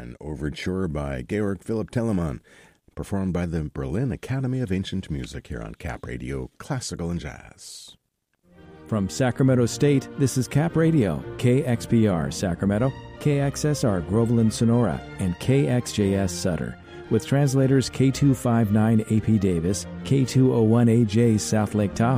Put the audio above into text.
an overture by Georg Philipp Telemann, performed by the Berlin Academy of Ancient Music here on Cap Radio Classical and Jazz. From Sacramento State, this is Cap Radio, KXPR Sacramento, KXSR Groveland Sonora, and KXJS Sutter, with translators K259 AP Davis, K201AJ South Lake Tahoe,